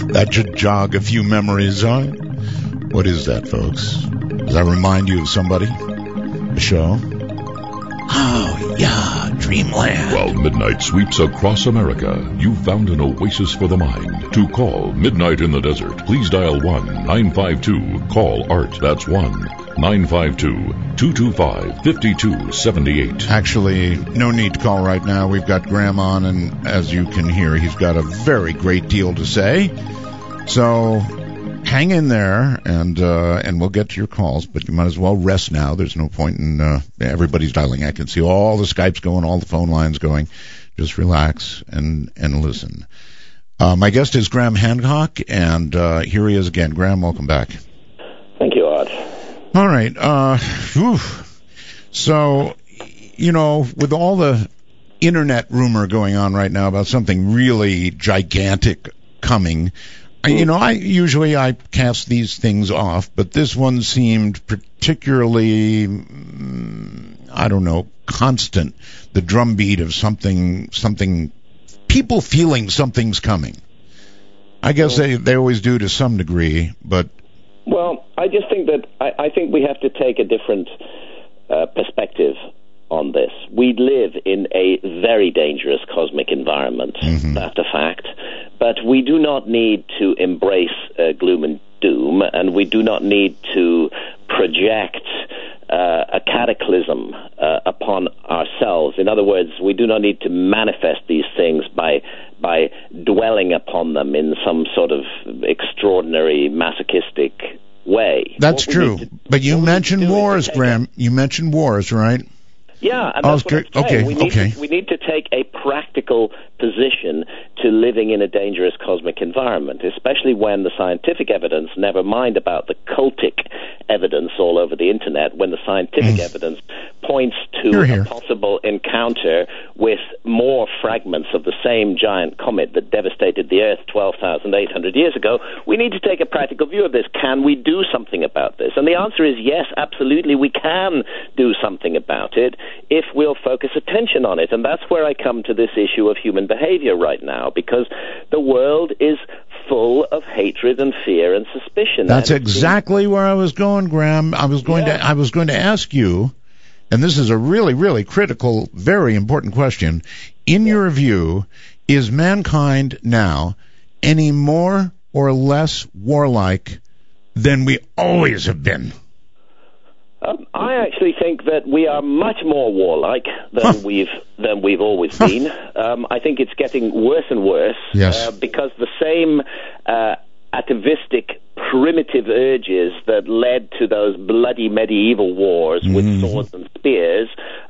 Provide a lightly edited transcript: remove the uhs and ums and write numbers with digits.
That should jog a few memories, huh? What is that, folks? Does that remind you of somebody? A show? Oh, yeah, Dreamland. While midnight sweeps across America, you've found an oasis for the mind. To call Midnight in the Desert, please dial 1-952-CALL-ART. That's 1-952-225-5278. Actually, no need to call right now. We've got Graham on, and as you can hear, he's got a very great deal to say. So hang in there, and we'll get to your calls, but you might as well rest now. There's no point in everybody's dialing. I can see all the Skypes going, all the phone lines going. Just relax and listen. My guest is Graham Hancock, and here he is again. Graham, welcome back. Thank you, Art. All right. So, with all the internet rumor going on right now about something really gigantic coming, I cast these things off, but this one seemed particularly, constant. The drumbeat of something, people feeling something's coming. I guess they always do to some degree, but... Well, I just think that I think we have to take a different perspective on this. We live in a very dangerous cosmic environment, that's a fact, but we do not need to embrace gloom and doom, and we do not need to project a cataclysm upon ourselves. In other words, we do not need to manifest these things by dwelling upon them in some sort of extraordinary masochistic way. That's true. But you mentioned wars, Graham. You mentioned wars, right? Yeah, and that's what I'm saying. We need to take a practical position to living in a dangerous cosmic environment, especially when the scientific evidence, never mind about the cultic evidence all over the internet, when the scientific evidence points to a possible encounter with more fragments of the same giant comet that devastated the Earth 12,800 years ago, we need to take a practical view of this. Can we do something about this? And the answer is yes, absolutely, we can do something about it if we'll focus attention on it. And that's where I come to this issue of human behavior right now, because the world is full of hatred and fear and suspicion. That's exactly where I was going, Graham. I was going to ask you, and this is a really, really critical, very important question. In your view, is mankind now any more or less warlike than we always have been? I actually think that we are much more warlike than we've always been. I think it's getting worse and worse because the same atavistic, primitive urges that led to those bloody medieval wars with swords and spears